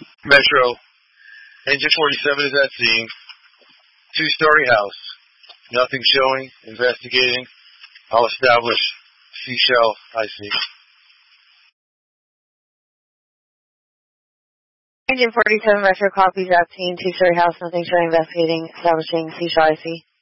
Metro. Engine 47 is at scene. 2-story house. Nothing showing. Investigating. I'll establish Seashell IC. Engine 47 Metro copies at scene. 2-story house. Nothing showing. Investigating. Establishing Seashell IC.